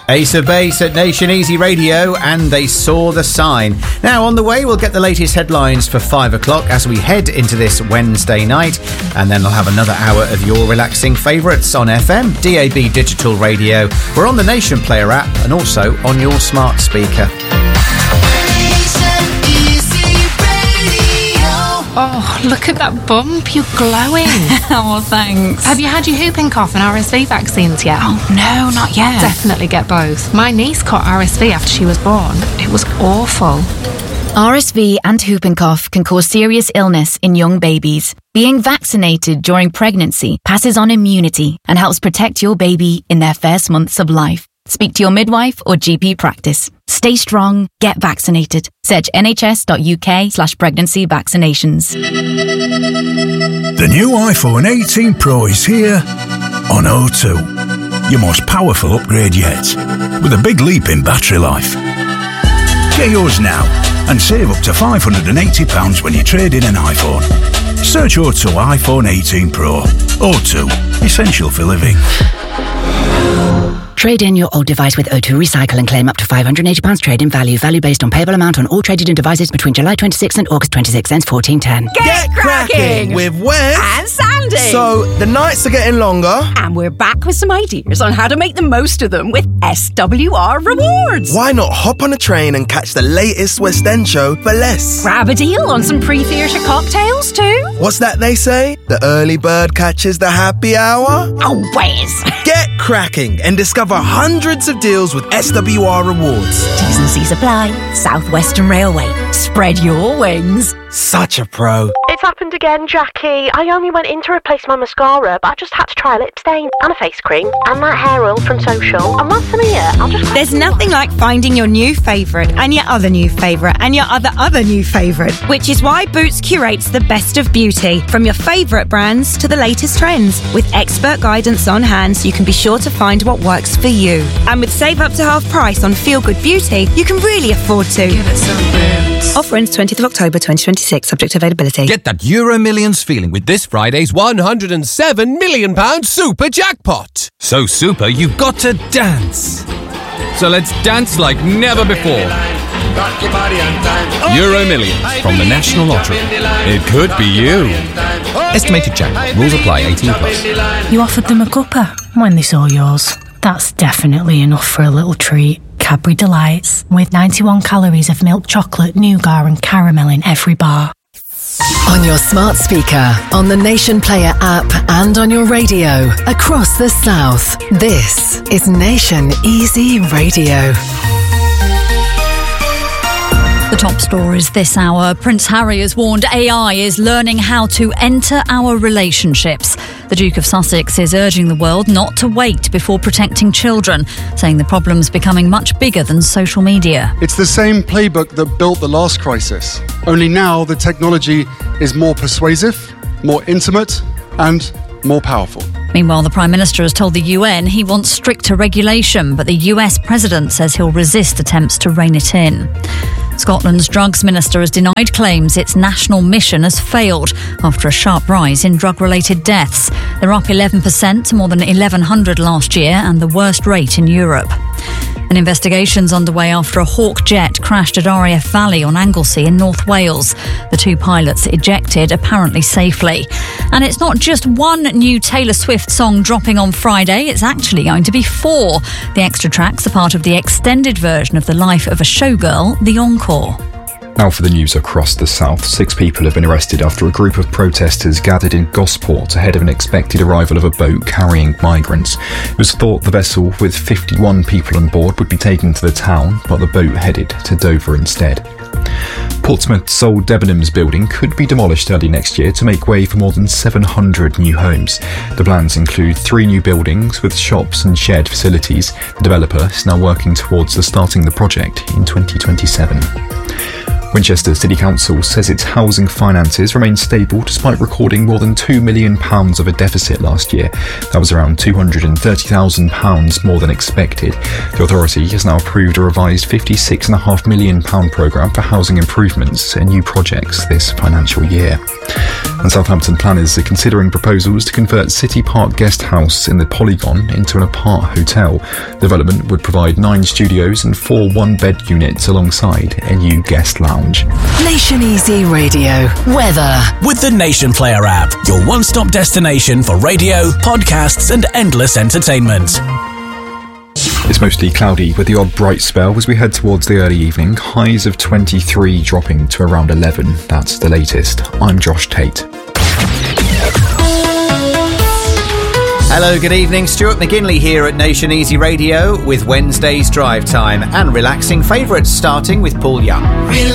Ace of Base at Nation Easy Radio, and They Saw the Sign. Now, on the way, we'll get the latest headlines for 5 o'clock as we head into this Wednesday night, and then I'll have another hour of your relaxing favourites on FM, DAB Digital Radio. We're on the Nation Player app and also on your smart speaker. Oh, look at that bump. You're glowing. Oh, thanks. Have you had your whooping cough and RSV vaccines yet? Oh, no, not yet. Definitely get both. My niece caught RSV after she was born. It was awful. RSV and whooping cough can cause serious illness in young babies. Being vaccinated during pregnancy passes on immunity and helps protect your baby in their first months of life. Speak to your midwife or GP practice. Stay strong, get vaccinated. Search nhs.uk/pregnancy vaccinations. The new iPhone 18 Pro is here on O2. Your most powerful upgrade yet, with a big leap in battery life. Get yours now and save up to £580 when you trade in an iPhone. Search O2 iPhone 18 Pro. O2, essential for living. Trade in your old device with O2 Recycle and claim up to £580 trade-in value. Value based on payable amount on all traded in devices between July 26 and August 26 ends 1410. Get cracking with Wes and Sandy. So the nights are getting longer, and we're back with some ideas on how to make the most of them with SWR Rewards. Why not hop on a train and catch the latest West End show for less? Grab a deal on some pre-theatre cocktails too. What's that they say? The early bird catches the happy hour? Oh, Wes. Get cracking and discover hundreds of deals with SWR Rewards. T's and C's apply. South Western Railway. Spread your wings. Such a pro. It's happened again, Jackie. I only went in to replace my mascara, but I just had to try a lip stain and a face cream and that hair oil from Social. And once I'm here, I'll just... There's nothing like finding your new favourite and your other new favourite and your other new favourite, which is why Boots curates the best of beauty, from your favourite brands to the latest trends, with expert guidance on hand so you can be sure to find what works for you. And with save up to half price on Feel Good Beauty, you can really afford to. Give it some Boots. Offer ends 20th of October 2026, subject to availability. Get that Euro Millions feeling with this Friday's £107 million super jackpot. So super, you've got to dance. So let's dance like never before. Euro Millions from the National Lottery. It could be you. Estimated jackpot. Rules apply. 18+. You offered them a cuppa when they saw yours. That's definitely enough for a little treat. Cadbury Delights, with 91 calories of milk chocolate, nougat and caramel in every bar. On your smart speaker, on the Nation Player app and on your radio across the South, this is Nation Easy Radio. The top stories this hour. Prince Harry has warned AI is learning how to enter our relationships. The Duke of Sussex is urging the world not to wait before protecting children, saying the problem's becoming much bigger than social media. It's the same playbook that built the last crisis. Only now the technology is more persuasive, more intimate and more powerful. Meanwhile, the Prime Minister has told the UN he wants stricter regulation, but the US President says he'll resist attempts to rein it in. Scotland's drugs minister has denied claims its national mission has failed after a sharp rise in drug-related deaths. They're up 11% to more than 1,100 last year and the worst rate in Europe. An investigation's underway after a Hawk jet crashed at RAF Valley on Anglesey in North Wales. The two pilots ejected, apparently safely. And it's not just one new Taylor Swift song dropping on Friday, it's actually going to be 4. The extra tracks are part of the extended version of The Life of a Showgirl, The Encore. Now for the news across the south. 6 people have been arrested after a group of protesters gathered in Gosport ahead of an expected arrival of a boat carrying migrants. It was thought the vessel with 51 people on board would be taken to the town, but the boat headed to Dover instead. Portsmouth's old Debenhams building could be demolished early next year to make way for more than 700 new homes. The plans include 3 new buildings with shops and shared facilities. The developer is now working towards starting the project in 2027. Winchester City Council says its housing finances remain stable despite recording more than £2 million of a deficit last year. That was around £230,000 more than expected. The authority has now approved a revised £56.5 million programme for housing improvements and new projects this financial year. And Southampton planners are considering proposals to convert City Park Guest House in the Polygon into an apart hotel. The development would provide 9 studios and 4 one-bed units alongside a new guest lounge. Nation Easy Radio. Weather. With the Nation Player app, your one-stop destination for radio, podcasts and endless entertainment. It's mostly cloudy with the odd bright spell as we head towards the early evening. Highs of 23 dropping to around 11. That's the latest. I'm Josh Tate. Hello, good evening. Stuart McGinley here at Nation Easy Radio with Wednesday's Drive Time and relaxing favourites, starting with Paul Young.